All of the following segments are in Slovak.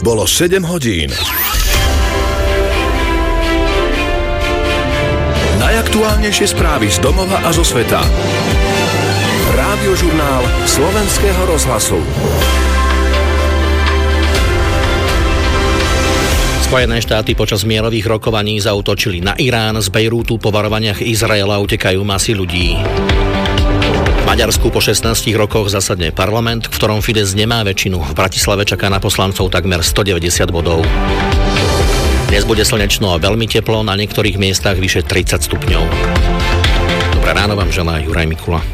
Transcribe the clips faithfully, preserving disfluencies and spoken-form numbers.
bolo sedem hodín. Najaktuálnejšie správy z domova a zo sveta. Rádiožurnál Slovenského rozhlasu. Spojené štáty počas mierových rokovaní zaútočili na Irán. Z Bejrútu po varovaniach Izraela utekajú masy ľudí. V Maďarsku po šestnástich rokoch zasadne parlament, v ktorom Fides nemá väčšinu. V Bratislave čaká na poslancov takmer stodeväťdesiat bodov. Dnes bude slnečno a veľmi teplo, na niektorých miestach vyše tridsať stupňov. Dobré ráno vám želá Juraj Mikula.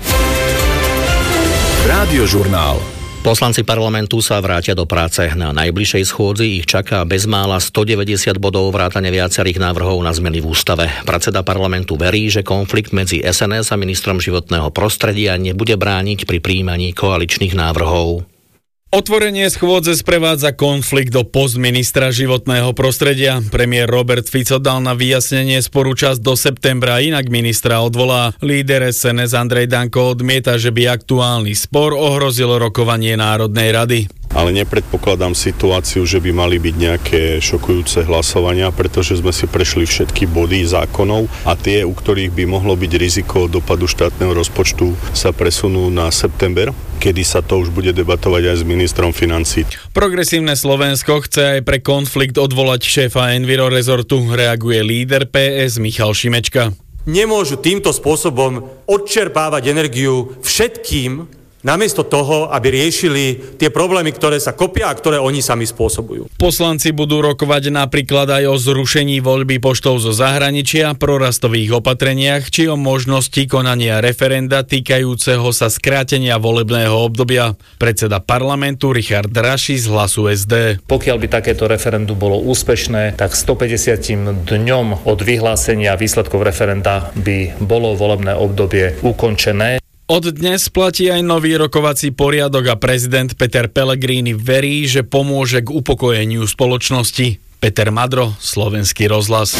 Rádiožurnál. Poslanci parlamentu sa vrátia do práce. Na najbližšej schôdzi ich čaká bezmála stodeväťdesiat bodov vrátane viacerých návrhov na zmeny v ústave. Predseda parlamentu verí, že konflikt medzi es en es a ministrom životného prostredia nebude brániť pri prijímaní koaličných návrhov. Otvorenie schôdze sprevádza konflikt o post ministra životného prostredia. Premiér Robert Fico dal na vyjasnenie sporu čas do septembra, inak ministra odvolá. Líder es en es Andrej Danko odmieta, že by aktuálny spor ohrozil rokovanie Národnej rady. Ale nepredpokladám situáciu, že by mali byť nejaké šokujúce hlasovania, pretože sme si prešli všetky body zákonov a tie, u ktorých by mohlo byť riziko dopadu štátneho rozpočtu, sa presunú na september, kedy sa to už bude debatovať aj s ministrom financií. Progresívne Slovensko chce aj pre konflikt odvolať šéfa Enviro rezortu, reaguje líder pé es Michal Šimečka. Nemôžu týmto spôsobom odčerpávať energiu všetkým, namiesto toho, aby riešili tie problémy, ktoré sa kopia a ktoré oni sami spôsobujú. Poslanci budú rokovať napríklad aj o zrušení voľby poštou zo zahraničia, prorastových opatreniach či o možnosti konania referenda týkajúceho sa skrátenia volebného obdobia. Predseda parlamentu Richard Raši z Hlasu es dé. Pokiaľ by takéto referendum bolo úspešné, tak stopäťdesiat dňom od vyhlásenia výsledkov referenda by bolo volebné obdobie ukončené. Od dnes platí aj nový rokovací poriadok a prezident Peter Pellegrini verí, že pomôže k upokojeniu spoločnosti. Peter Madro, Slovenský rozhlas.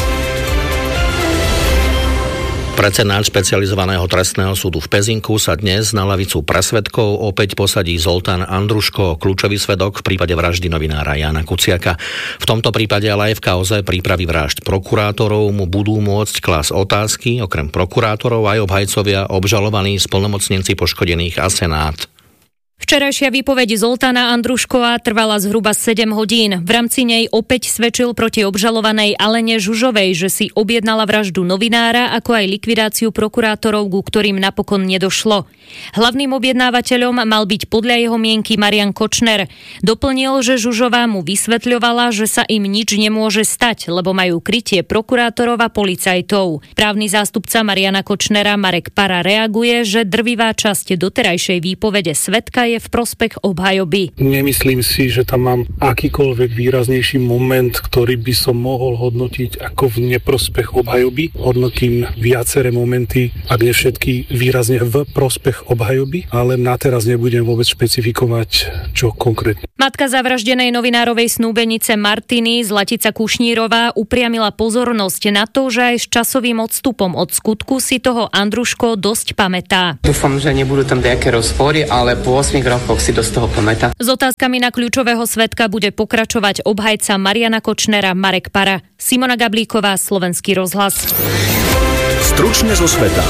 Predsednáč špecializovaného trestného súdu v Pezinku sa dnes na lavicu pre svedkov opäť posadí Zoltán Andruško, kľúčový svedok v prípade vraždy novinára Jána Kuciaka. V tomto prípade ale aj v kauze prípravy vražd prokurátorov mu budú môcť klásť otázky, okrem prokurátorov aj obhajcovia, obžalovaní, splnomocnenci poškodených a senát. Včerajšia výpoveď Zoltána Andruškova trvala zhruba sedem hodín. V rámci nej opäť svedčil proti obžalovanej Alene Žužovej, že si objednala vraždu novinára, ako aj likvidáciu prokurátorov, ku ktorým napokon nedošlo. Hlavným objednávateľom mal byť podľa jeho mienky Marian Kočner. Doplnil, že Žužová mu vysvetľovala, že sa im nič nemôže stať, lebo majú krytie prokurátorov a policajtov. Právny zástupca Mariana Kočnera Marek Para reaguje, že drvivá časť doterajšej výpovede svedka je v prospech obhajoby. Nemyslím si, že tam mám akýkoľvek výraznejší moment, ktorý by som mohol hodnotiť ako v neprospech obhajoby. Hodnotím viaceré momenty, ak nie všetky výrazne v prospech obhajoby, ale na teraz nebudem vôbec špecifikovať, čo konkrétne. Matka zavraždenej novinárovej snúbenice Martiny Zlatica Kušnírová upriamila pozornosť na to, že aj s časovým odstupom od skutku si toho Andruško dosť pamätá. Dúfam, že nebudú tam nejaké rozpory, ale po ôsmich rokoch si dosť toho pamätá. S otázkami na kľúčového svedka bude pokračovať obhajca Mariana Kočnera Marek Para. Simona Gablíková, Slovenský rozhlas. Stručne zo sveta.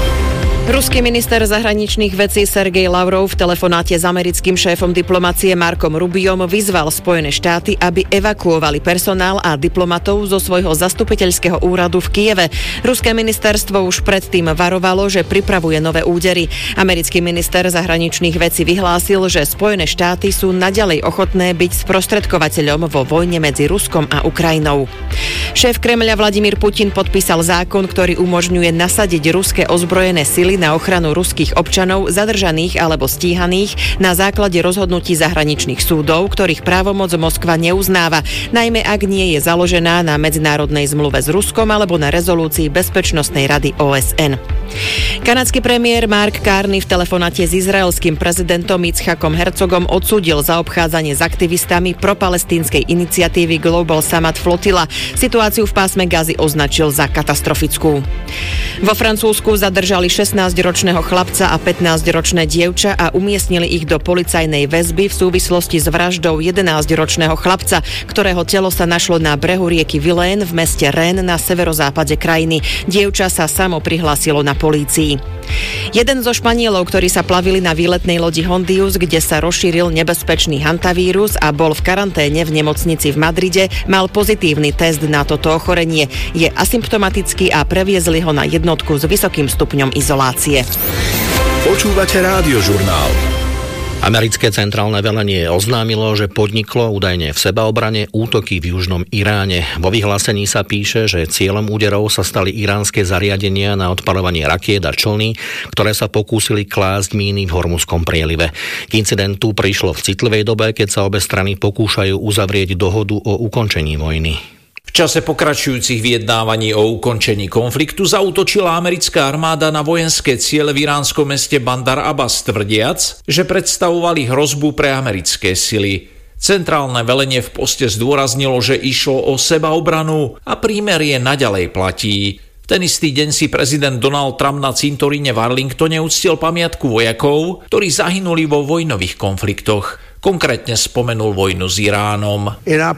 Ruský minister zahraničných vecí Sergej Lavrov v telefonáte s americkým šéfom diplomacie Markom Rubiom vyzval Spojené štáty, aby evakuovali personál a diplomatov zo svojho zastupiteľského úradu v Kyjeve. Ruské ministerstvo už predtým varovalo, že pripravuje nové údery. Americký minister zahraničných vecí vyhlásil, že Spojené štáty sú naďalej ochotné byť sprostredkovateľom vo vojne medzi Ruskom a Ukrajinou. Šéf Kremľa Vladimír Putin podpísal zákon, ktorý umožňuje nasadiť ruské ozbrojené sily na ochranu ruských občanov zadržaných alebo stíhaných na základe rozhodnutí zahraničných súdov, ktorých právomoc Moskva neuznáva, najmä ak nie je založená na medzinárodnej zmluve s Ruskom alebo na rezolúcii Bezpečnostnej rady ó es en. Kanadský premiér Mark Carney v telefonáte s izraelským prezidentom Yitzhakom Herzogom odsúdil zaobchádzanie s aktivistami propalestínskej iniciatívy Global Summit Flotilla. Situáciu v pásme Gazy označil za katastrofickú. Vo Francúzsku zadržali šestnásť šestnásťročného chlapca a pätnásťročné dievča a umiestnili ich do policajnej väzby v súvislosti s vraždou jedenásťročného chlapca, ktorého telo sa našlo na brehu rieky Vilaine v meste Rennes na severozápade krajiny. Dievča sa samo prihlásilo na polícii. Jeden zo Španielov, ktorí sa plavili na výletnej lodi Hondius, kde sa rozšíril nebezpečný hantavírus a bol v karanténe v nemocnici v Madride, mal pozitívny test na toto ochorenie. Je asymptomatický a previezli ho na jednotku s vysokým stupňom izolácie. Počúvate Rádiožurnál. Americké centrálne velenie oznámilo, že podniklo údajne v sebaobrane útoky v južnom Iráne. Vo vyhlásení sa píše, že cieľom úderov sa stali iránske zariadenia na odpaľovanie rakiet a člny, ktoré sa pokúsili klásť míny v Hormuzskom prielive. K incidentu prišlo v citlivej dobe, keď sa obe strany pokúšajú uzavrieť dohodu o ukončení vojny. V čase pokračujúcich vyjednávaní o ukončení konfliktu zaútočila americká armáda na vojenské ciele v iránskom meste Bandar Abbas, tvrdiac, že predstavovali hrozbu pre americké sily. Centrálne velenie v poste zdôraznilo, že išlo o sebaobranu a prímerie naďalej platí. Ten istý deň si prezident Donald Trump na cintoríne v Arlingtone uctil pamiatku vojakov, ktorí zahynuli vo vojnových konfliktoch. Konkrétne spomenul vojnu s Iránom.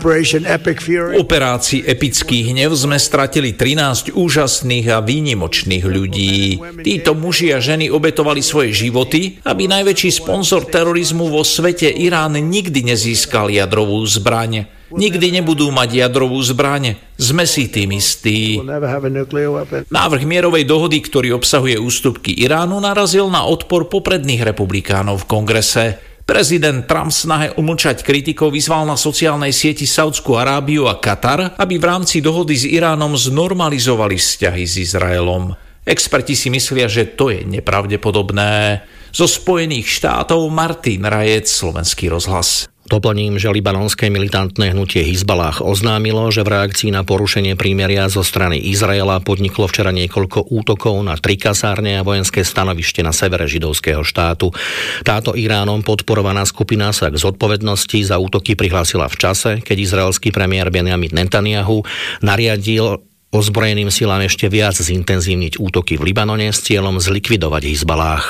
V operácii Epický hnev sme stratili trinásť úžasných a výnimočných ľudí. Títo muži a ženy obetovali svoje životy, aby najväčší sponzor terorizmu vo svete Irán nikdy nezískal jadrovú zbraň. Nikdy nebudú mať jadrovú zbraň. Sme si tým istí. Návrh mierovej dohody, ktorý obsahuje ústupky Iránu, narazil na odpor popredných republikánov v kongrese. Prezident Trump v snahe umlčať kritikov vyzval na sociálnej sieti Saúdsku Arábiu a Katar, aby v rámci dohody s Iránom znormalizovali vzťahy s Izraelom. Experti si myslia, že to je nepravdepodobné. Zo Spojených štátov Martin Rajec, Slovenský rozhlas. Doplním, že libanonské militantné hnutie Hizbalách oznámilo, že v reakcii na porušenie prímeria zo strany Izraela podniklo včera niekoľko útokov na tri kasárne a vojenské stanovište na severe židovského štátu. Táto Iránom podporovaná skupina sa k zodpovednosti za útoky prihlásila v čase, keď izraelský premiér Benjamin Netanyahu nariadil ozbrojeným silám ešte viac zintenzívniť útoky v Libanone s cieľom zlikvidovať Hizbalách.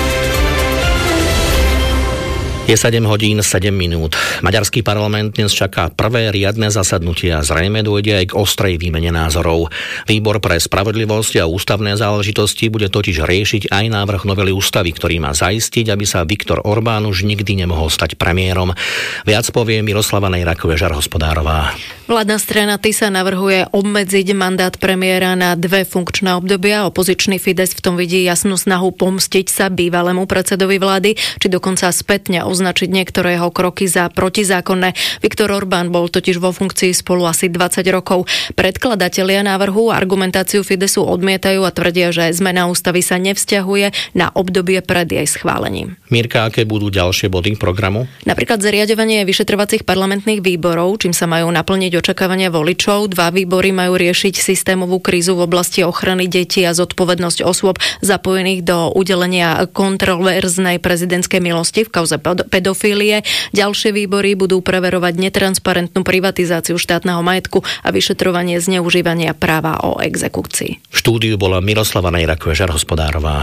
Je sedem hodín sedem minút. Maďarský parlament dnes čaká prvé riadne zasadnutie a zrejme dôjde aj k ostrej výmene názorov. Výbor pre spravodlivosť a ústavné záležitosti bude totiž riešiť aj návrh novely ústavy, ktorý má zaistiť, aby sa Viktor Orbán už nikdy nemohol stať premiérom. Viac povie Miroslava Nejrakovežar Hospodárová. Vládna strana Tisa navrhuje obmedziť mandát premiéra na dve funkčné obdobia. Opozičný Fides v tom vidí jasnú snahu pomstiť sa bývalému predsedovi vlády, či dokonca spätne označiť niektoré jeho kroky za protizákonné. Viktor Orbán bol totiž vo funkcii spolu asi dvadsať rokov. Predkladatelia návrhu argumentáciu Fidesu odmietajú a tvrdia, že zmena ústavy sa nevzťahuje na obdobie pred jej schválením. Mirka, aké budú ďalšie body programu? Napríklad zriaďovanie vyšetrovacích parlamentných výborov, čím sa majú naplniť očakávania voličov. Dva výbory majú riešiť systémovú krízu v oblasti ochrany detí a zodpovednosť osôb zapojených do udelenia kontroverznej prezidentskej milosti v kauze pedofílie. Ďalšie výbory budú preverovať netransparentnú privatizáciu štátneho majetku a vyšetrovanie zneužívania práva o exekúcii. V štúdiu bola Miroslava Nejrakovežar Hospodárová.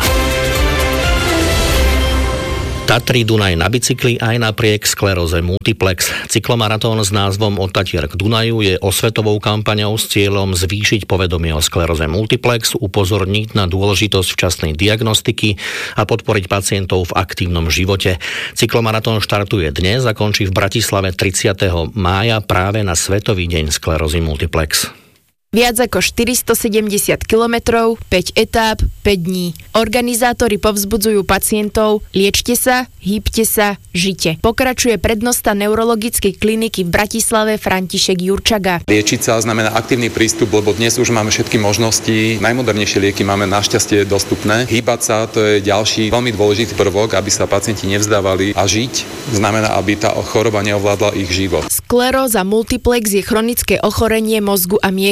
Tatry Dunaj na bicykli aj napriek skleróze multiplex. Cyklomaratón s názvom Od Tatier k Dunaju je osvetovou kampaňou s cieľom zvýšiť povedomie o skleróze multiplex, upozorniť na dôležitosť včasnej diagnostiky a podporiť pacientov v aktívnom živote. Cyklomaratón štartuje dnes a končí v Bratislave tridsiateho mája práve na Svetový deň sklerózy multiplex. Viac ako štyristosedemdesiat kilometrov, päť etáp, päť dní. Organizátori povzbudzujú pacientov: liečte sa, hýbte sa, žite. Pokračuje prednosta neurologickej kliniky v Bratislave František Jurčaga. Liečiť sa znamená aktívny prístup, lebo dnes už máme všetky možnosti. Najmodernejšie lieky máme našťastie dostupné. Hýbať sa, to je ďalší veľmi dôležitý prvok, aby sa pacienti nevzdávali, a žiť znamená, aby tá choroba neovládla ich život. Skleróza multiplex je chronické ochorenie mozgu a miechy.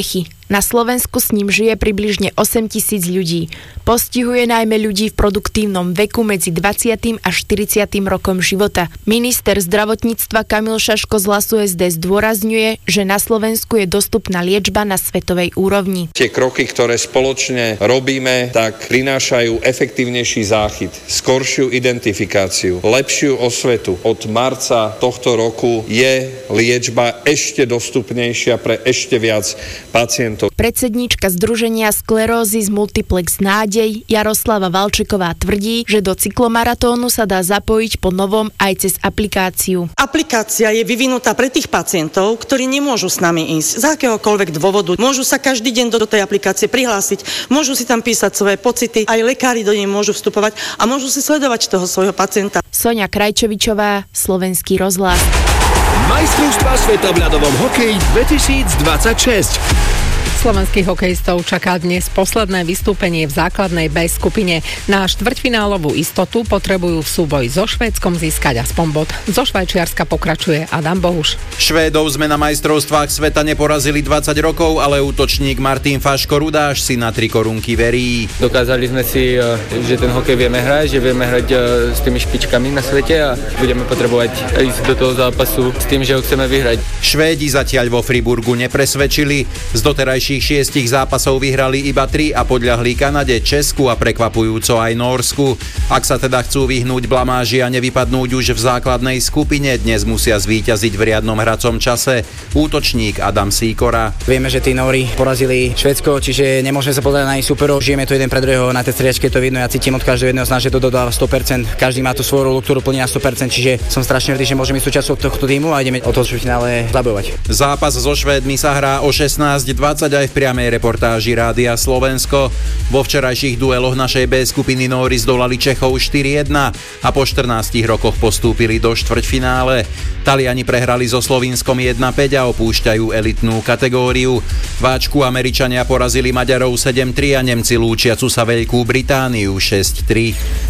Na Slovensku s ním žije približne osem tisíc ľudí. Postihuje najmä ľudí v produktívnom veku medzi dvadsiatym a štyridsiatym rokom života. Minister zdravotníctva Kamil Šaško z Hlasu es dé zdôrazňuje, že na Slovensku je dostupná liečba na svetovej úrovni. Tie kroky, ktoré spoločne robíme, tak prinášajú efektívnejší záchyt, skoršiu identifikáciu, lepšiu osvetu. Od marca tohto roku je liečba ešte dostupnejšia pre ešte viac pacientov. Predsedníčka Združenia sklerózy z Multiplex Nádej Jaroslava Valčeková tvrdí, že do cyklomaratónu sa dá zapojiť po novom aj cez aplikáciu. Aplikácia je vyvinutá pre tých pacientov, ktorí nemôžu s nami ísť z akéhokoľvek dôvodu. Môžu sa každý deň do tej aplikácie prihlásiť, môžu si tam písať svoje pocity, aj lekári do nej môžu vstupovať a môžu si sledovať toho svojho pacienta. Soňa Krajčovičová, Slovenský rozhlas. Majstrovstvá sveta v ľadovom hokeji dvetisícdvadsaťšesť. Slovenských hokejistov čaká dnes posledné vystúpenie v základnej B skupine. Na štvrťfinálovú istotu potrebujú v súboji so Švédskom získať aspoň bod. Zo Švajčiarska pokračuje Adam Bohuš. Švédov sme na majstrovstvách sveta neporazili dvadsať rokov, ale útočník Martin Faško Rudáš si na tri korunky verí. Dokázali sme si, že ten hokej vieme hrať, že vieme hrať s tými špičkami na svete a budeme potrebovať ísť do toho zápasu s tým, že ho chceme vyhrať. Švédi zatiaľ vo Friburgu nepresvedčili. Z doterajších šiestich zápasov vyhrali iba tri a podľahli Kanade, Česku a prekvapujúco aj Nórsku. Ak sa teda chcú vyhnúť blamáži a nevypadnúť už v základnej skupine, dnes musia zvíťaziť v riadnom hracom čase. Útočník Adam Sýkora. Vieme, že tí Nóri porazili Švédsko, čiže nemôžeme sa pozerať na ich superov. Žijeme to jeden pre druhého, na tej striačke to vidno, ja cítim od každého jedného z nás, že to dodáva sto percent. Každý má tú svoju rolu, ktorú plní na sto percent, čiže som strašne hrdý, že môžeme byť súčasťou tohto týmu a ideme o to v finále zabojovať. Zápas so Švédmi sa hrá o šestnásť dvadsať aj v priamej reportáži Rádia Slovensko. Vo včerajších dueloch našej B skupiny Nóri zdolali Čechov štyri jedna a po štrnástich rokoch postúpili do štvrťfinále. Taliani prehrali so Slovinskom jedna päť a opúšťajú elitnú kategóriu. Váčku Američania porazili Maďarov sedem tri a Nemci lúčiacu sa Veľkú Britániu šesť tri.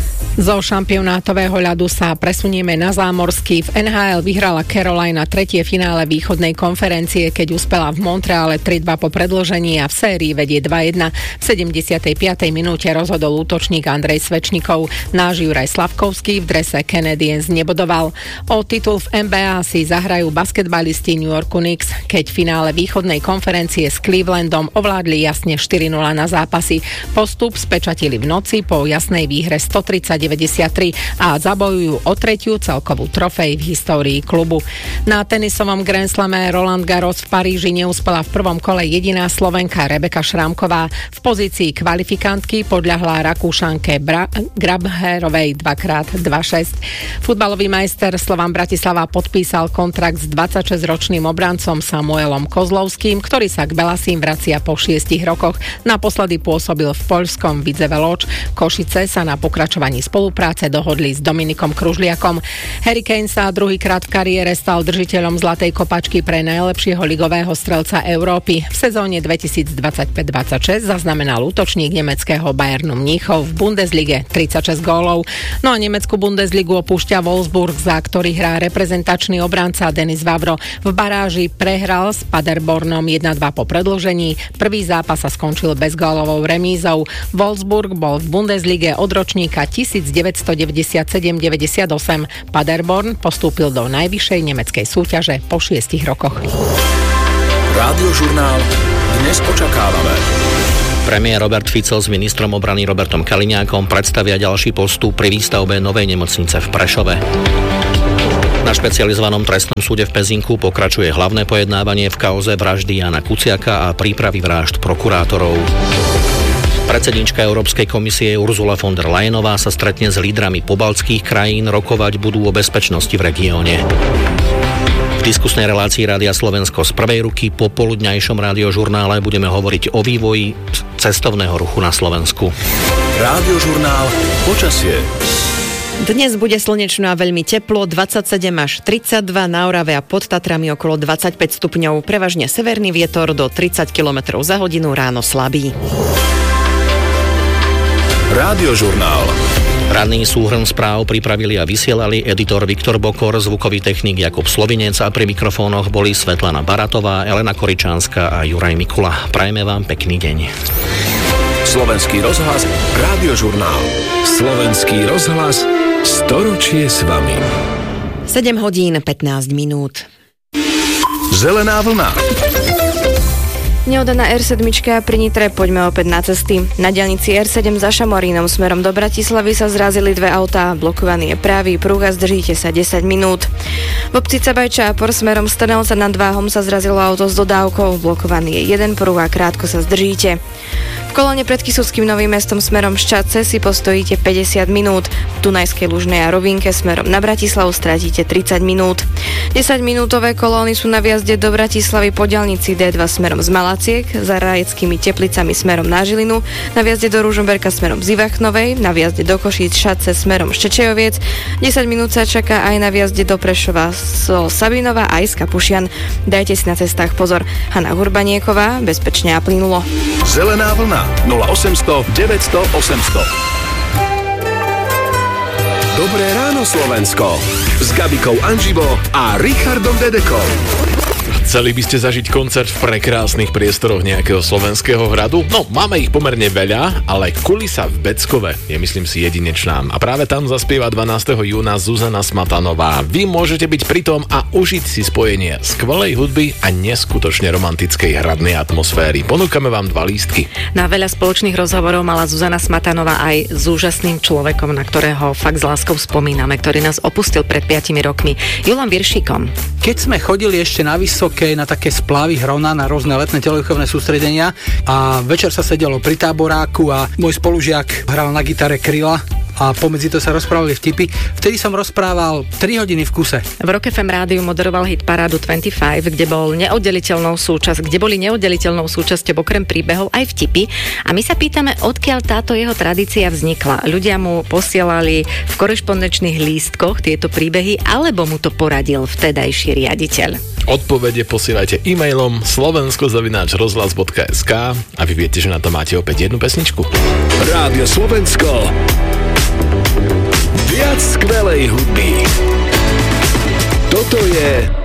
Zo šampionátového ľadu sa presunieme na zámorský. V en há el vyhrala Carolina tretie finále východnej konferencie, keď uspela v Montreale tri dva po predĺžení a v sérii vedie dva jedna. V sedemdesiatej piatej minúte rozhodol útočník Andrej Svečnikov. Náš Juraj Slavkovský v drese Canadiens nebodoval. O titul v en bé á si zahrajú basketbalisti New Yorku Knicks, keď v finále východnej konferencie s Clevelandom ovládli jasne štyri nula na zápasy. Postup spečatili v noci po jasnej výhre sto tridsať deväťdesiattri a zabojujú o tretiu celkovú trofej v histórii klubu. Na tenisovom Grand Slame Roland Garros v Paríži neúspela v prvom kole jediná Slovenka Rebeka Šrámková. V pozícii kvalifikantky podľahla Rakúšanke Bra- Grabherovej dvakrát dva šesť. Futbalový majster Slovan Bratislava podpísal kontrakt s dvadsaťšesťročným obrancom Samuelom Kozlovským, ktorý sa k Belasím vracia po šiestich rokoch. Naposledy pôsobil v poľskom Vidzewe Łódź. Košice sa na pokračovaní spolupráce dohodli s Dominikom Kružliakom. Harry Kane sa druhýkrát v kariére stal držiteľom zlatej kopačky pre najlepšieho ligového strelca Európy. V sezóne dvetisícdvadsaťpäť dvadsaťšesť zaznamenal útočník nemeckého Bayernu Mníchov v Bundeslige tridsaťšesť gólov. No a nemeckú Bundesligu opúšťa Wolfsburg, za ktorý hrá reprezentačný obranca Denis Vavro. V baráži prehral s Paderbornom jedna dva po predĺžení. Prvý zápas sa skončil bezgólovou remízou. Wolfsburg bol v Bundeslige od ročníka devätnásťstodeväťdesiatsedem deväťdesiatosem. Paderborn postúpil do najvyššej nemeckej súťaže po šiestich rokoch. Rádiožurnál dnes očakávame. Premiér Robert Fico s ministrom obrany Robertom Kaliňákom predstavia ďalší postup pri výstavbe novej nemocnice v Prešove. Na špecializovanom trestnom súde v Pezinku pokračuje hlavné pojednávanie v kauze vraždy Jana Kuciaka a prípravy vražd prokurátorov. Predsedníčka Európskej komisie Ursula von der Leyenová sa stretne s lídrami pobaltských krajín, rokovať budú o bezpečnosti v regióne. V diskusnej relácii Rádia Slovensko z prvej ruky po poludňajšom rádiožurnále budeme hovoriť o vývoji cestovného ruchu na Slovensku. Rádiožurnál počasie. Dnes bude slnečno a veľmi teplo, dvadsaťsedem až tridsaťdva, na Orave a pod Tatrami okolo dvadsaťpäť stupňov, prevažne severný vietor do tridsať kilometrov za hodinu, ráno slabý. Rádiožurnál. Ranný súhrn správ pripravili a vysielali editor Viktor Bokor, zvukový technik Jakub Slovinec a pri mikrofónoch boli Svetlana Baratová, Elena Koričánska a Juraj Mikula. Prajeme vám pekný deň. Slovenský rozhlas, Rádiožurnál. Slovenský rozhlas, storočie s vami. sedem hodín pätnásť minút. Zelená vlna. Neodaná er sedem pri Nitre, poďme opäť na cesty. Na diaľnici er sedem za Šamorínom smerom do Bratislavy sa zrazili dve autá, blokovaný je pravý pruh a zdržíte sa desať minút. V obci Cabajčápor smerom z Trnavca nad Váhom sa zrazilo auto s dodávkou, blokovaný je jeden pruh a krátko sa zdržíte. V kolóne pred Kysuckým Novým Mestom smerom z Čadce si postojíte päťdesiat minút. V Dunajskej Lužnej a Rovinke smerom na Bratislavu stratíte tridsať minút. desaťminútové kolóny sú na viazde do Bratislavy po diaľnici dé dva smerom z Malaciek, za Rajeckými Teplicami smerom na Žilinu, na viazde do Ružomberka smerom z Ivachnovej, na viazde do Košíc Šadce smerom z Čečejoviec. desať minút sa čaká aj na viazde do Prešova zo Sabinova aj z Kapušian. Dajte si na cestách pozor. Hana Hurbanieková, bezpečne a plynulo. Zelená vlna nula osemsto deväťsto osemsto. Dobré ráno Slovensko s Gabikou Anžibo a Richardom Dedekom. Chceli by ste zažiť koncert v prekrásnych priestoroch nejakého slovenského hradu? No, máme ich pomerne veľa, ale kulisa v Beckove je, myslím si, jedinečná. A práve tam zaspieva dvanásteho júna Zuzana Smatanová. Vy môžete byť pritom a užiť si spojenie skvelej hudby a neskutočne romantickej hradnej atmosféry. Ponúkame vám dva lístky. Na veľa spoločných rozhovorov mala Zuzana Smatanová aj s úžasným človekom, na ktorého fakt s láskou spomíname, ktorý nás opustil pred piatimi rokmi. Julom Viršíkom. Keď sme chodili ešte na Vysoké, na také splavy Hrona, na rôzne letné telovýchovné sústredenia a večer sa sedelo pri táboráku a môj spolužiak hral na gitare Kryla a pomedzi to sa rozprávali vtipy. Vtedy som rozprával tri hodiny v kuse. V Rock ef em rádiu moderoval hit parádu dvadsaťpäť, kde bol neoddeliteľnou súčasť, kde boli neoddeliteľnou súčasťou okrem príbehov aj vtipy. A my sa pýtame, odkiaľ táto jeho tradícia vznikla. Ľudia mu posielali v korešpondenčných lístkoch tieto príbehy, alebo mu to poradil vtedajší riaditeľ. Odpovede posielajte e-mailom slovensko zavináč rozhlas bodka es ká a vy viete, že na to máte opäť jednu pesničku. Rádio Slovensko. Viac skvelej hudby. Toto je